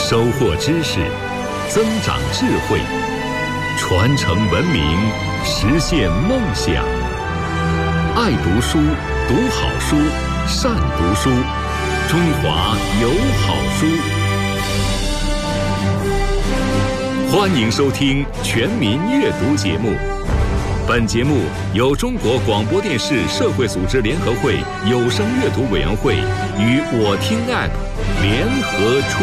收获知识，增长智慧，传承文明，实现梦想。爱读书，读好书，善读书，中华有好书。欢迎收听全民阅读节目。本节目由中国广播电视社会组织联合会有声阅读委员会与我听 App 联合出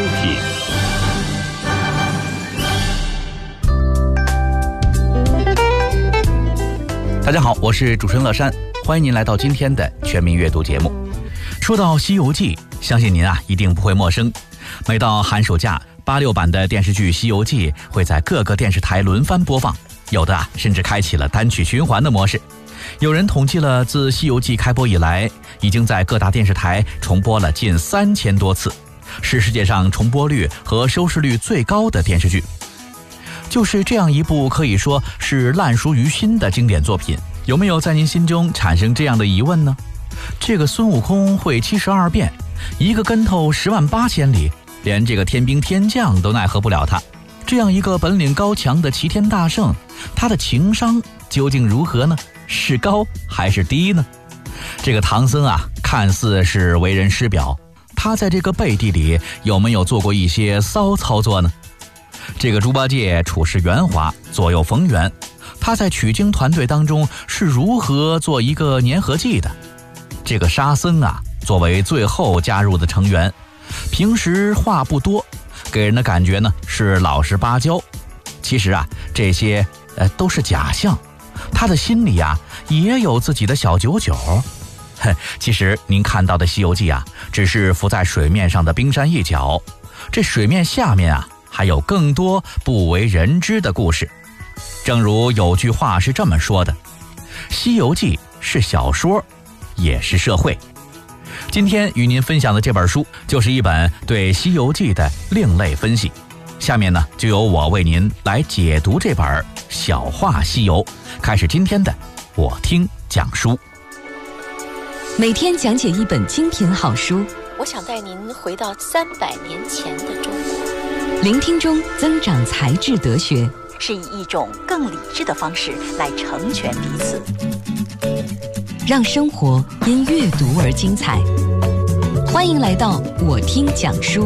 品。大家好，我是主持人乐山，欢迎您来到今天的全民阅读节目。说到《西游记》，相信您一定不会陌生。每到寒暑假，86版的电视剧《西游记》会在各个电视台轮番播放，有的甚至开启了单曲循环的模式。有人统计了，自《西游记》开播以来，已经在各大电视台重播了近3000多次，是世界上重播率和收视率最高的电视剧。就是这样一部可以说是烂熟于心的经典作品，有没有在您心中产生这样的疑问呢？这个孙悟空会72变，一个跟头10万8千里，连这个天兵天将都奈何不了他。这样一个本领高强的齐天大圣，他的情商究竟如何呢？是高还是低呢？这个唐僧看似是为人师表，他在这个背地里有没有做过一些骚操作呢？这个猪八戒处事圆滑，左右逢源，他在取经团队当中是如何做一个粘合剂的？这个沙僧作为最后加入的成员，平时话不多，给人的感觉呢是老实巴交。其实这些都是假象，他的心里也有自己的小九九。其实您看到的《西游记》只是浮在水面上的冰山一角，这水面下面还有更多不为人知的故事。正如有句话是这么说的，《西游记》是小说，也是社会。今天与您分享的这本书就是一本对《西游记》的另类分析。下面呢，就由我为您来解读这本《小话西游》，开始今天的我听讲书。 每天讲解一本精品好书， 我想带您回到300年前的中国。 聆听中增长才智德学， 是以一种更理智的方式来成全彼此， 让生活因阅读而精彩。欢迎来到我听讲书。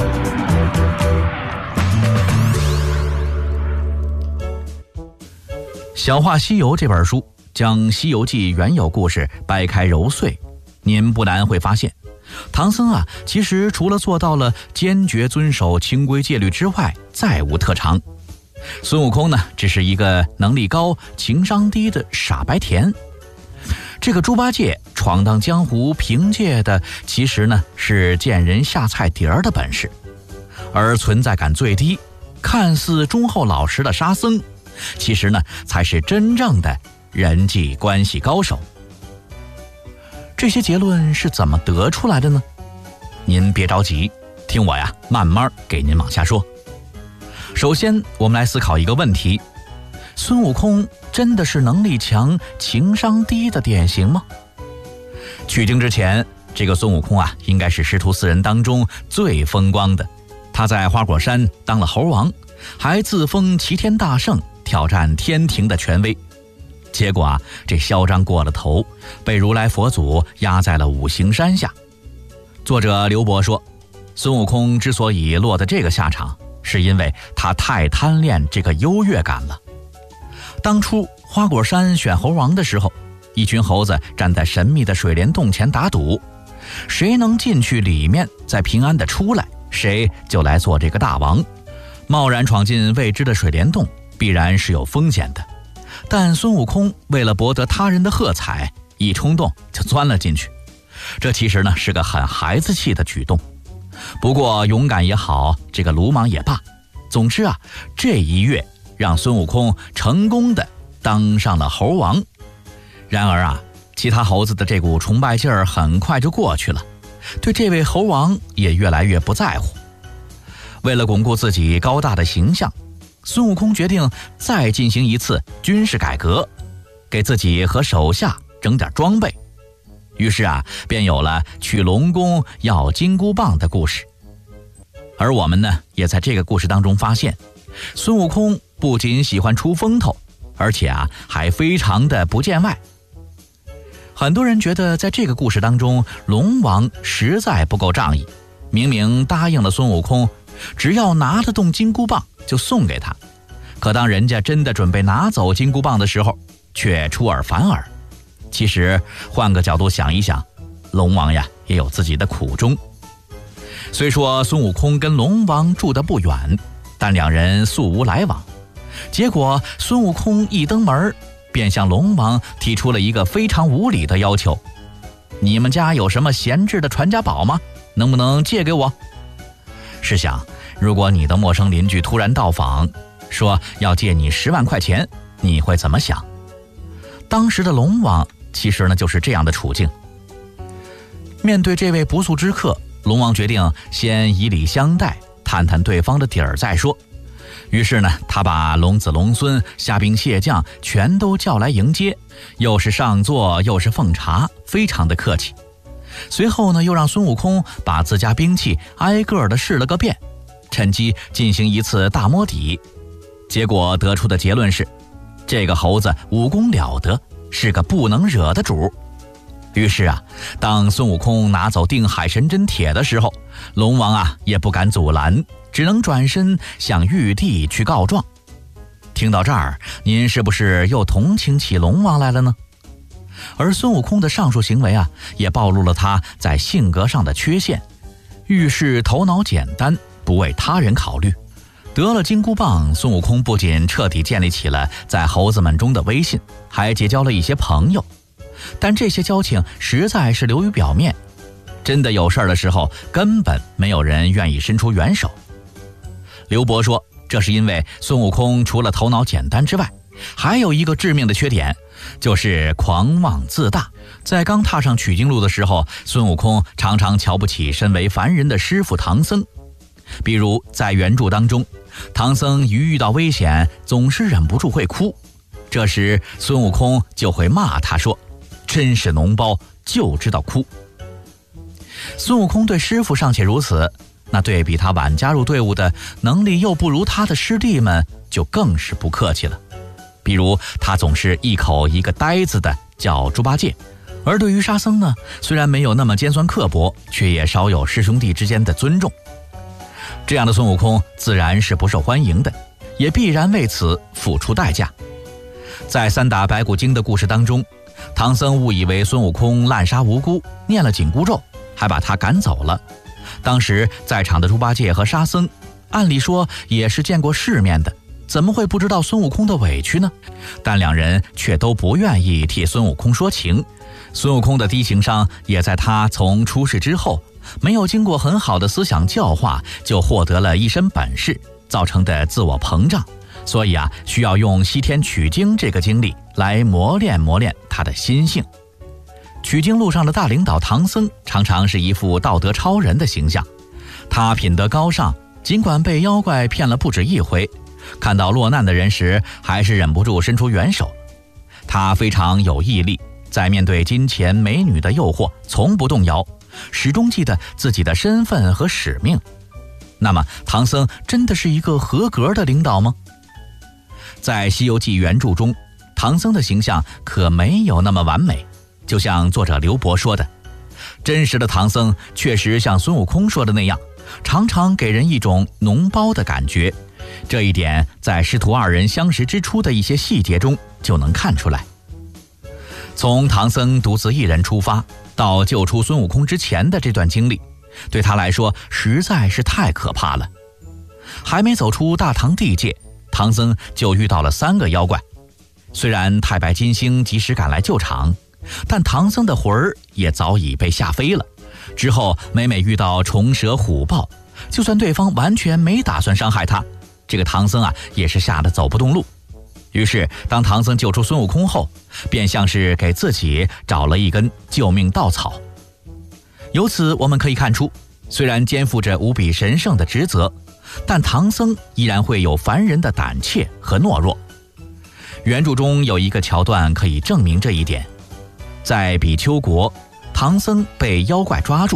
小话西游这本书将《西游记》原有故事掰开揉碎，您不难会发现，唐僧其实除了做到了坚决遵守清规戒律之外，再无特长。孙悟空呢，只是一个能力高、情商低的傻白甜。这个猪八戒闯荡江湖，凭借的其实呢是见人下菜碟儿的本事，而存在感最低、看似忠厚老实的沙僧，其实呢才是真正的人际关系高手。这些结论是怎么得出来的呢？您别着急，听我慢慢给您往下说。首先，我们来思考一个问题：孙悟空真的是能力强、情商低的典型吗？取经之前，这个孙悟空应该是师徒4人当中最风光的。他在花果山当了猴王，还自封齐天大圣，挑战天庭的权威。结果这嚣张过了头，被如来佛祖压在了五行山下。作者刘伯说，孙悟空之所以落得这个下场，是因为他太贪恋这个优越感了。当初花果山选猴王的时候，一群猴子站在神秘的水帘洞前打赌，谁能进去里面再平安的出来，谁就来做这个大王。贸然闯进未知的水帘洞，必然是有风险的。但孙悟空为了博得他人的喝彩，一冲动就钻了进去。这其实呢是个很孩子气的举动。不过勇敢也好，这个鲁莽也罢，总之这一跃让孙悟空成功的当上了猴王。然而其他猴子的这股崇拜劲儿很快就过去了，对这位猴王也越来越不在乎。为了巩固自己高大的形象，孙悟空决定再进行一次军事改革，给自己和手下整点装备。于是便有了去龙宫要金箍棒的故事。 而我们呢，也在这个故事当中发现，孙悟空不仅喜欢出风头，而且还非常的不见外。很多人觉得在这个故事当中，龙王实在不够仗义，明明答应了孙悟空，只要拿得动金箍棒就送给他，可当人家真的准备拿走金箍棒的时候，却出尔反尔。其实换个角度想一想，龙王呀也有自己的苦衷。虽说孙悟空跟龙王住得不远，但两人素无来往。结果孙悟空一登门，便向龙王提出了一个非常无理的要求：你们家有什么闲置的传家宝吗？能不能借给我？试想，如果你的陌生邻居突然到访，说要借你10万块钱，你会怎么想？当时的龙王其实呢就是这样的处境。面对这位不速之客，龙王决定先以礼相待，探探对方的底儿再说。于是呢，他把龙子龙孙、虾兵蟹将全都叫来迎接，又是上座又是奉茶，非常的客气。随后呢，又让孙悟空把自家兵器挨个的试了个遍，趁机进行一次大摸底。结果得出的结论是，这个猴子武功了得，是个不能惹的主。于是当孙悟空拿走定海神针铁的时候，龙王也不敢阻拦，只能转身向玉帝去告状。听到这儿，您是不是又同情起龙王来了呢？而孙悟空的上述行为也暴露了他在性格上的缺陷，遇事头脑简单，不为他人考虑。得了金箍棒，孙悟空不仅彻底建立起了在猴子们中的威信，还结交了一些朋友。但这些交情实在是流于表面，真的有事儿的时候，根本没有人愿意伸出援手。刘伯说，这是因为孙悟空除了头脑简单之外，还有一个致命的缺点，就是狂妄自大。在刚踏上取经路的时候，孙悟空常常瞧不起身为凡人的师父唐僧。比如在原著当中，唐僧一遇到危险，总是忍不住会哭，这时孙悟空就会骂他说，真是脓包，就知道哭。孙悟空对师父尚且如此，那对比他晚加入队伍的能力又不如他的师弟们，就更是不客气了。比如他总是一口一个呆子的叫猪八戒，而对于沙僧呢，虽然没有那么尖酸刻薄，却也少有师兄弟之间的尊重。这样的孙悟空自然是不受欢迎的，也必然为此付出代价。在3打白骨精的故事当中，唐僧误以为孙悟空滥杀无辜，念了紧箍咒，还把他赶走了。当时在场的猪八戒和沙僧按理说也是见过世面的，怎么会不知道孙悟空的委屈呢？但两人却都不愿意替孙悟空说情。孙悟空的低情商也在他从出世之后，没有经过很好的思想教化，就获得了一身本事，造成的自我膨胀。所以需要用西天取经这个经历来磨练他的心性。取经路上的大领导唐僧常常是一副道德超人的形象，他品德高尚，尽管被妖怪骗了不止一回，看到落难的人时还是忍不住伸出援手。他非常有毅力，在面对金钱美女的诱惑从不动摇，始终记得自己的身份和使命。那么唐僧真的是一个合格的领导吗？在《西游记》原著中，唐僧的形象可没有那么完美。就像作者刘伯说的，真实的唐僧确实像孙悟空说的那样，常常给人一种脓包的感觉。这一点在师徒2人相识之初的一些细节中就能看出来。从唐僧独自一人出发到救出孙悟空之前的这段经历，对他来说实在是太可怕了。还没走出大唐地界，唐僧就遇到了3个妖怪。虽然太白金星及时赶来救场，但唐僧的魂儿也早已被吓飞了。之后每每遇到虫蛇虎豹，就算对方完全没打算伤害他，这个唐僧也是吓得走不动路。于是当唐僧救出孙悟空后，便像是给自己找了一根救命稻草。由此我们可以看出，虽然肩负着无比神圣的职责，但唐僧依然会有凡人的胆怯和懦弱。原著中有一个桥段可以证明这一点。在比丘国，唐僧被妖怪抓住，